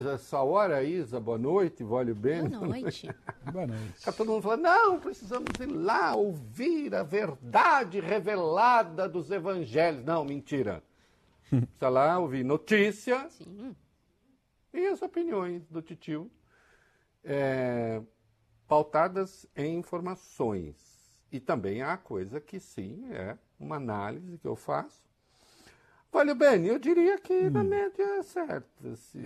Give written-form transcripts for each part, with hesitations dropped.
Essa hora, Isa, boa noite, Vólio Bene. Boa noite. Boa noite. Está todo mundo falando, não, precisamos ir lá ouvir a verdade revelada dos evangelhos. Não, mentira. Precisa lá ouvir notícia. Sim. E as opiniões do titio, pautadas em informações. E também há coisa que sim, é uma análise que eu faço. Vólio Bene, eu diria que na média é certo. Assim.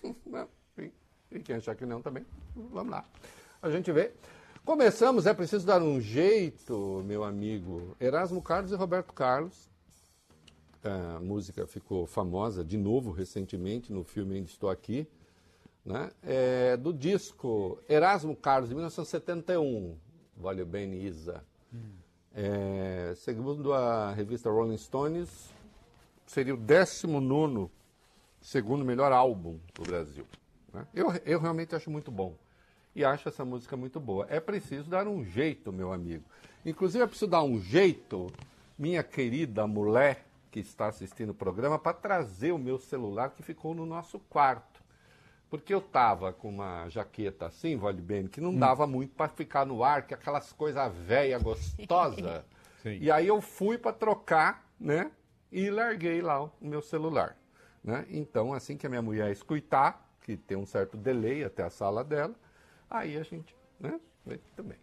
E quem achar que não também, vamos lá. A gente vê. Começamos, é preciso dar um jeito, meu amigo. Erasmo Carlos e Roberto Carlos. A música ficou famosa de novo recentemente no filme Ainda Estou Aqui, né? Do disco Erasmo Carlos de 1971, Vólio Bene, Isa. Segundo a revista Rolling Stones, seria o 19º segundo melhor álbum do Brasil, né? Eu realmente acho muito bom e acho essa música muito boa. É preciso dar um jeito, meu amigo. Inclusive é preciso dar um jeito, minha querida mulher que está assistindo o programa, para trazer o meu celular que ficou no nosso quarto. Porque eu estava com uma jaqueta assim, Vólio Bene, que não dava muito para ficar no ar, que aquelas coisas velha gostosa. E aí eu fui para trocar, né? E larguei lá o meu celular, né? Então, assim que a minha mulher escutar, que tem um certo delay até a sala dela, aí a gente, né? Também.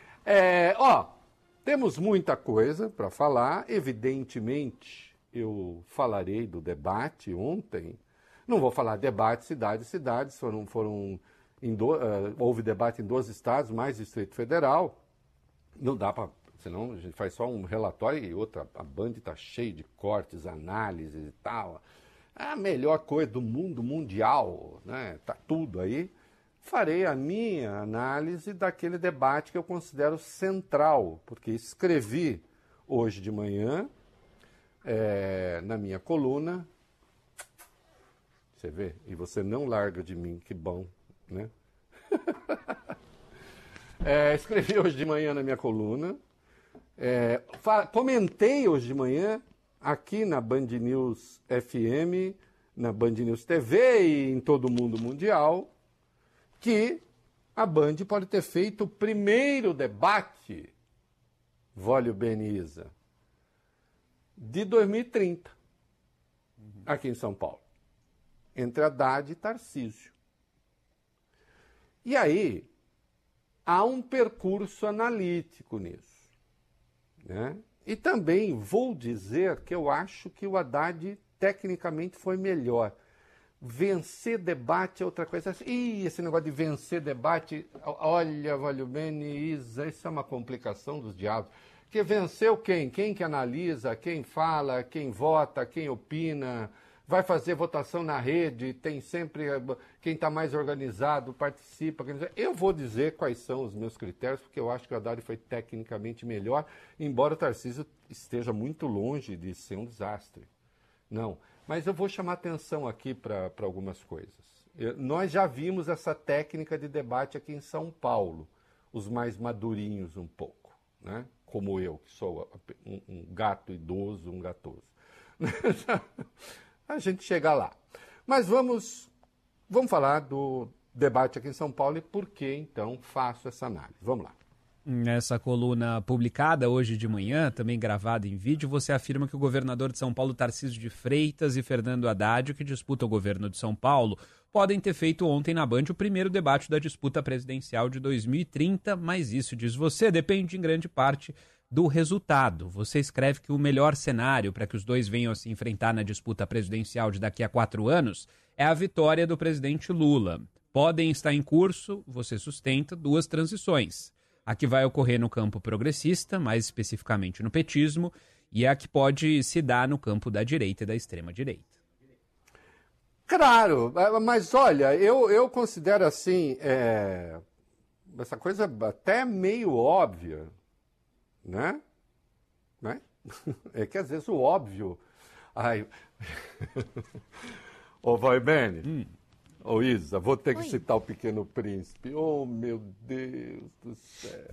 Temos muita coisa para falar. Evidentemente, eu falarei do debate ontem. Não vou falar debate cidades, houve debate em 2 estados, mais Distrito Federal. Não dá para, senão a gente faz só um relatório e outra, a Band está cheia de cortes, análises e tal. A melhor coisa do mundo mundial, né? Tá tudo aí. Farei a minha análise daquele debate que eu considero central, porque escrevi hoje de manhã, na minha coluna. Você vê? E você não larga de mim, que bom, né? Escrevi hoje de manhã na minha coluna. Comentei hoje de manhã aqui na Band News FM, na Band News TV e em todo o mundo mundial, que a Band pode ter feito o primeiro debate, Vólio Bene, Isa, de 2030, aqui em São Paulo, entre Haddad e Tarcísio. E aí, há um percurso analítico nisso, né? E também vou dizer que eu acho que o Haddad tecnicamente foi melhor. Vencer debate é outra coisa. Esse negócio de vencer debate, olha, Vólio Bene, Isa, isso é uma complicação dos diabos. Porque venceu quem? Quem que analisa, quem fala, quem vota, quem opina, vai fazer votação na rede, tem sempre quem está mais organizado, participa. Eu vou dizer quais são os meus critérios, porque eu acho que o Haddad foi tecnicamente melhor, embora o Tarcísio esteja muito longe de ser um desastre. Não, mas eu vou chamar atenção aqui para algumas coisas. Nós já vimos essa técnica de debate aqui em São Paulo, os mais madurinhos um pouco, né? Como eu, que sou um gato idoso, um gatoso. A gente chega lá. Mas vamos falar do debate aqui em São Paulo e por que, então, faço essa análise. Vamos lá. Nessa coluna publicada hoje de manhã, também gravada em vídeo, você afirma que o governador de São Paulo, Tarcísio de Freitas, e Fernando Haddad, que disputam o governo de São Paulo, podem ter feito ontem na Band o primeiro debate da disputa presidencial de 2030, mas isso, diz você, depende em grande parte do resultado. Você escreve que o melhor cenário para que os dois venham a se enfrentar na disputa presidencial de daqui a 4 anos é a vitória do presidente Lula. Podem estar em curso, você sustenta, 2 transições. A que vai ocorrer no campo progressista, mais especificamente no petismo, e a que pode se dar no campo da direita e da extrema-direita. Claro, mas olha, eu considero assim, essa coisa até meio óbvia, né? É que às vezes o óbvio... Ai... Ô, Vólio Bene... Ô, Isa, vou ter que citar o Pequeno Príncipe. Oh, meu Deus do céu.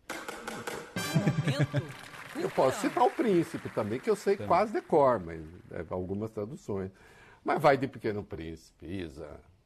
Eu posso citar o Príncipe também, que eu sei quase de cor, mas algumas traduções. Mas vai de Pequeno Príncipe, Isa.